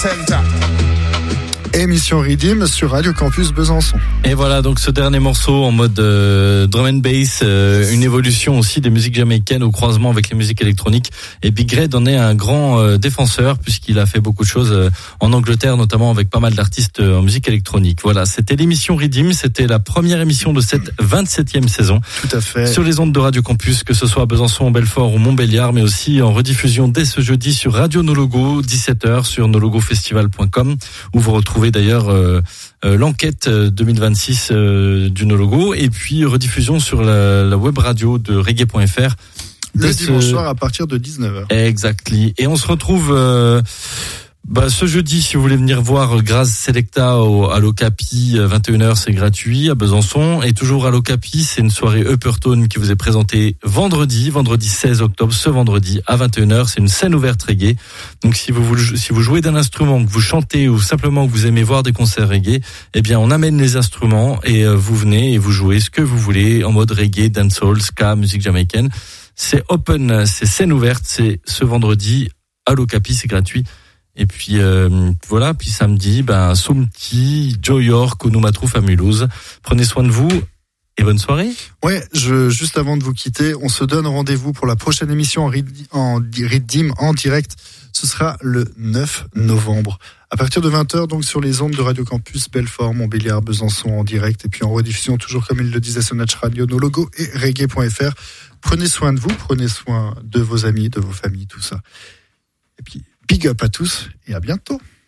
Émission Redeem sur Radio Campus Besançon. Et voilà donc ce dernier morceau en mode drum and bass, une évolution aussi des musiques jamaïcaines au croisement avec les musiques électroniques. Et Big Red en est un grand défenseur puisqu'il a fait beaucoup de choses en Angleterre, notamment avec pas mal d'artistes en musique électronique. Voilà, c'était l'émission Redeem, c'était la première émission de cette 27e saison. Tout à fait. Sur les ondes de Radio Campus, que ce soit à Besançon, Belfort ou Montbéliard, mais aussi en rediffusion dès ce jeudi sur Radio Nologo, 17h sur nologofestival.com, où vous retrouvez d'ailleurs l'enquête 2026 du Nologo, et puis rediffusion sur la web radio de reggae.fr le dimanche soir à partir de 19h. Exactly. Et on se retrouve ce jeudi, si vous voulez venir voir Graz Selecta à l'Ocapi, 21h, c'est gratuit à Besançon. Et toujours à l'Ocapi, c'est une soirée Uppertone qui vous est présentée vendredi 16 octobre, ce vendredi à 21h. C'est une scène ouverte reggae. Donc si vous jouez d'un instrument, que vous chantez ou simplement que vous aimez voir des concerts reggae, eh bien on amène les instruments et vous venez et vous jouez ce que vous voulez en mode reggae, dancehall, ska, musique jamaïcaine. C'est open, c'est scène ouverte, c'est ce vendredi à l'Ocapi, c'est gratuit. Et puis voilà, puis samedi, Soumti, Joe York, Onumatru Famulouz. Prenez soin de vous et bonne soirée. Ouais, juste avant de vous quitter, on se donne rendez-vous pour la prochaine émission en Redeem en direct. Ce sera le 9 novembre. À partir de 20h, donc sur les ondes de Radio Campus Belfort, Montbéliard, Besançon en direct. Et puis en rediffusion, toujours comme il le disait sur Natch Radio, Nologo et reggae.fr. Prenez soin de vous, prenez soin de vos amis, de vos familles, tout ça. Et puis, big up à tous et à bientôt.